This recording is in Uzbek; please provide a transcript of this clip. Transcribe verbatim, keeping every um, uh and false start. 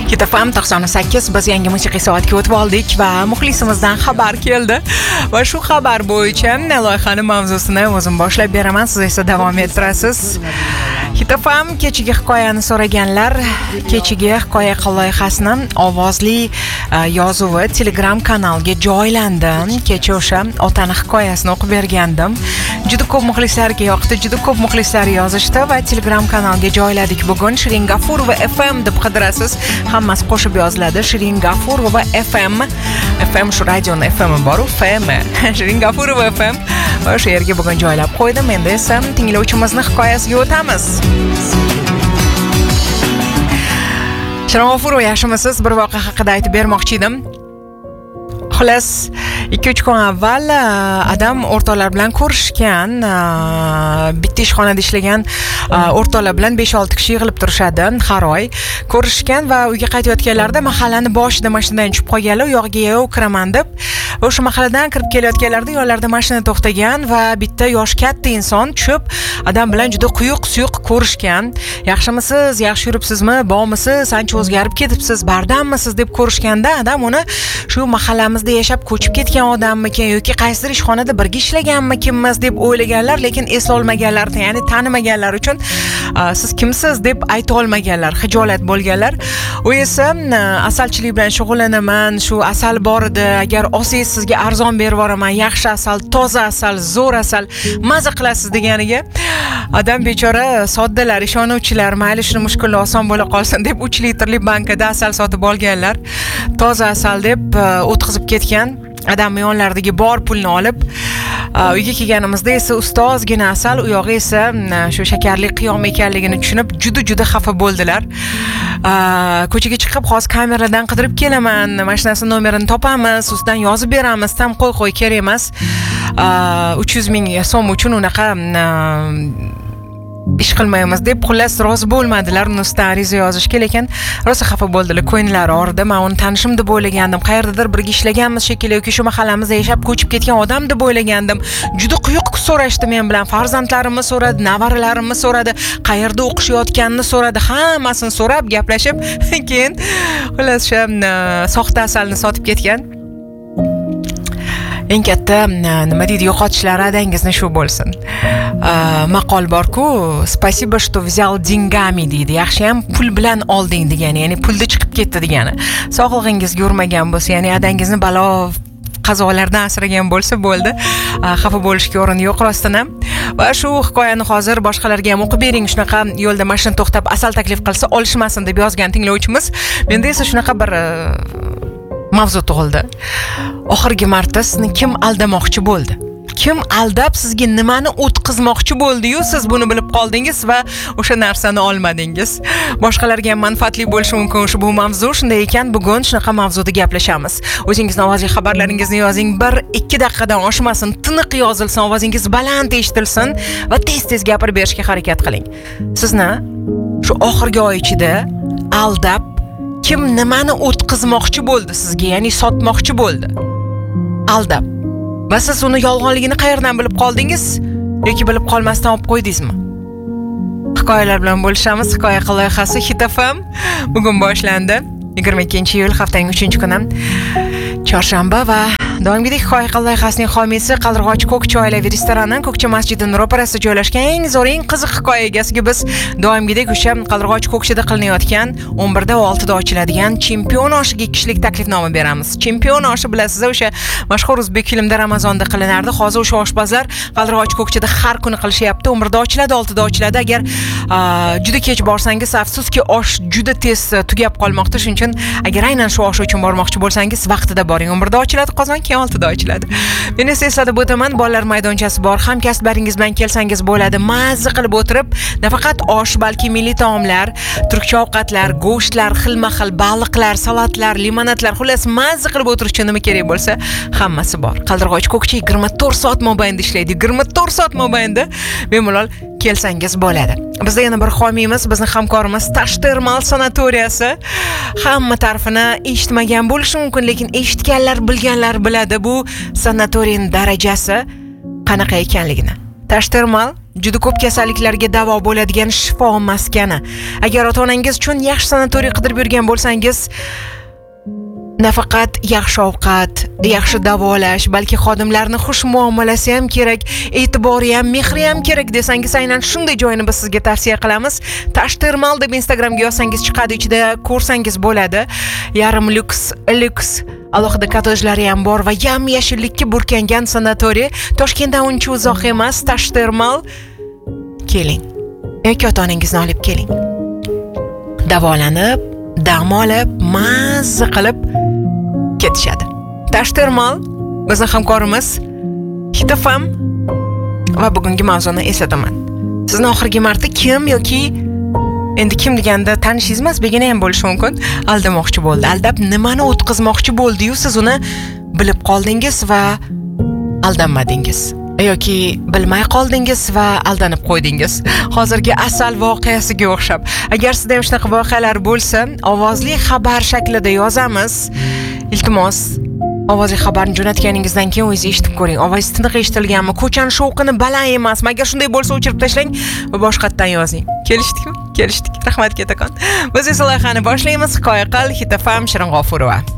Hit F M to'qson sakkiz biz yangi musiqiy soatga o'tib oldik va muxlisimizdan xabar keldi. Va shu xabar bo'yicha loyihani mavzusini o'zim boshlab beraman, siz esa davom ettirasiz. Hit F M kechagi hikoyani so'raganlar, kechagi hikoya loyihasini ovozli yozuvi Telegram kanalga joylandi. Kecha o'sha otani hikoyasini o'qib bergandim. Juda ko'p muxlislarga yoqdi, juda ko'p muxlislar yozishdi va Telegram kanalga joyladik. Bugun Shirin G'afurova F M deb qidirasiz. Hammasi qo'shib yoziladi. Shirin G'afurova F M. F M shu radioning F M bor, F M. Shirin G'afurova F M. Va shu yerga bugun joylab qo'ydim. Endi esa tinglovchimizning hikoyasiga o'tamiz. Shirin G'afurova, yaxshimisiz? Bir voqea haqida aytib bermoqchi edim. Xullas, ikki uch kun avval adam o'rtoqlar bilan ko'rishgan, bitta ishxonada ishlagan o'rtoqlar bilan besh olti kishi yig'ilib turishadi har oy. Ko'rishgan va uyga qaytayotganlarida mahallani boshida mashinadan tushib qolganlar, u yog'iga yayov kiraman deb. O'sha mahalladan kirib kelayotganlarida yo'llarda mashina to'xtagan va bitta yosh katta inson tushib, adam bilan juda quyuq suyuq ko'rishgan. Yaxshimisiz, yaxshi yuribsizmi, bormisiz, ancha o'zgarib ketibsiz, bardammisiz deb ko'rishganda adam uni shu mahallamizda yashab ko'chib ketgan odammikin yoki qaysidir ishxonada birga ishlaganmikinmiz deb o'ylaganlar, lekin eslolmaganlar, ya'ni tanimaganlar uchun siz kimsiz deb ayta olmaganlar, hijolat bo'lganlar. U esa asalchilik bilan shug'ullanaman, shu asal bor edi, agar olsangiz sizga arzon berib yuboraman, yaxshi asal, toza asal, zo'r asal, maza qilasiz deganiga adam bechora soddalar, ishonuvchilar, mayli shuni mushkullar oson bo'la qolsin deb uch litrli bankada asal sotib olganlar. Toza asal deb o'tkazib ketgan. Adam yonlaridagi bor pulni olib uyga kelganimizda esa ustozgina asal, u yog'i esa shu shakarli qiyom ekanligini tushunib juda juda xafa bo'ldilar. Ko'chaga chiqib hozir kameradan qidirib kelaman, mashinasi nomerini topamiz, ustidan yozib beramiz, tam qo'y qo'y kerak emas. uch yuz ming so'm uchun unaqa ish qilmaymiz deb xullas rozi bo'lmadilar ustidan ariza yozishga, lekin rosa xafa bo'ldilar, ko'nglari og'ridi. Men uni tanishim deb o'ylagandim, qayerdadir birga ishlaganmiz shekilli yoki shu mahallamizda yashab ko'chib ketgan odam deb o'ylagandim. Juda quyuq so'rashdi men bilan, farzandlarimni so'radi, nevaralarimni so'radi, qayerda o'qishayotganini so'radi, hammasini so'rab gaplashib, keyin xullas o'sha soxta asalni sotib ketgan. Eng katta nima deydi, yo'qotishlari adangizni shu bo'lsin. Maqol bor-ku, spasibo что взял деньгами deydi. Yaxshi ham pul bilan olding degani, ya'ni pulda chiqib ketdi degani. Sog'lig'ingizga urmagan bo'lsa, ya'ni adangizni balo qazolardan asragan bo'lsa bo'ldi. Xafa bo'lishga o'rin yo'q rostdan ham. Va shu hikoyani hozir boshqalarga ham o'qib bering. Shunaqa yo'lda mashina to'xtab asal taklif qilsa olishmasin deb yozgan tinglovchimiz. Menda esa shunaqa bir mavzu tug'ildi. Oxirgi marta sizni kim aldamoqchi bo'ldi? Kim aldab sizga nimani o'tkazmoqchi bo'ldi-yu, siz buni bilib qoldingiz va o'sha narsani olmadingiz. Boshqalarga ham manfaatli bo'lishi mumkin ushbu mavzu. Shunday ekan, bugun shunaqa mavzuda gaplashamiz. O'zingizning ovozli xabarlaringizni yozing, bir ikki daqiqadan oshmasin, tiniq yozilsin, ovozingiz baland eshitilsin va tez-tez gapirib berishga harakat qiling. Sizni shu oxirgi oy ichida aldab kim nimani o'tkazmoqchi bo'ldi sizga, ya'ni sotmoqchi bo'ldi? Aldab. Va siz uni yolg'onligini qayerdan bilib qoldingiz yoki bilib qolmasdan olib qo'ydingizmi? Hikoyalar bilan bo'lishamiz. Hikoya loyihasi Hit F M bugun boshlandi. yigirma ikkinchi iyul haftaning uchinchi kuni, chorshanba va doimgidek hikoya loyihasining homiysi Qaldirg'och Ko'kcha oilaviy restorani Ko'kcha masjidining ro'parasida joylashgan eng zo'r, eng qiziq hikoya egasiga biz doimgidek o'sha Qaldirg'och Ko'kchada qilinayotgan o'n birda va oltida ochiladigan chempion oshiga ikki kishilik taklifnoma beramiz. Chempion oshi bilasiz, o'sha mashhur o'zbek filmida Ramazonda qilinardi. Hozir o'sha oshpazlar Qaldirg'och Ko'kchada har kuni qilishyapti. o'n birda ochiladi, oltida ochiladi. Agar juda kech borsangiz, afsuski osh juda tez tugab qolmoqda. Shuning uchun agar aynan shu osh uchun bormoqchi bo'lsangiz, vaqtida boring. o'n birda ochiladi, qozon keyin oltida ochiladi. Men esa eslatib o'taman, bolalar maydonchasi bor. Hamkasblaringiz bilan kelsangiz bo'ladi. Mazza qilib o'tirib, nafaqat osh, balki milliy taomlar, turkcha ovqatlar, go'shtlar, xilma-xil baliqlar, salatlar, limonadlar, xullas mazza qilib o'tirish uchun nima kerak bo'lsa, hammasi bor. Qaldirg'och Ko'kcha yigirma to'rt soat mobaynida ishlaydi. yigirma to'rt soat mobaynida bemalol kelsangiz bo'ladi. Bizda yana bir homiymiz, bizning hamkorimiz Tashtermal sanatoriyasi. Hamma tarafini eshitmagan bo'lishi mumkin, lekin eshitganlar, bilganlar biladi bu sanatoriyning darajasi qanaqa ekanligini. Tashtermal juda ko'p kasalliklarga davo bo'ladigan shifo maskani. Agar ota-onangiz uchun yaxshi sanatoriy qidirib yurgan bo'lsangiz, nafaqat yaxshi ovqat, yaxshi davolash, balki xodimlarning xush muomalasi ham kerak, e'tibori ham, mehri ham kerak desangiz, aynan shunday joyni biz sizga tavsiya qilamiz. Tashtermal deb Instagramga yozsangiz chiqadi, ichida ko'rsangiz bo'ladi. Yarim lyuks, lyuks alohida kottejlari ham bor va yam-yashillikka burkangan sanatoriy. Toshkentdan uncha uzoq emas. Tashtermal, keling. Yoki ota-onangizni olib keling. Davolanib, dam olib, mazza qilib ketishadi. Tashtermal bizning hamkorimiz Hit F M va bugungi mavzuni eslataman. Sizni oxirgi marta kim yoki endi kim deganda tanishingiz emas, begona ham bo'lishi mumkin, aldamoqchi bo'ldi. Aldab nimani o'tkazmoqchi bo'ldi-yu, siz uni bilib qoldingiz va aldanmadingiz. Yoki bilmay qoldingiz va aldanib qo'ydingiz. Hozirgi asal voqeasiga o'xshab. Agar sizda ham shunaqa voqealar bo'lsa, ovozli xabar shaklida yozamiz. Iltimos, ovozli xabarni jo'natganingizdan keyin o'zingiz eshitib ko'ring. Ovoz tiniq eshitilganmi? Ko'chani shovqini baland emasmi? Agar shunday bo'lsa, o'chirib tashlang va boshqatdan yozing. Kelishdikmi? Kelishdik. Rahmat, katakon. Biz esa loyihani boshlaymiz. Hikoya qil, Hit F M, Shirin G'ofurova.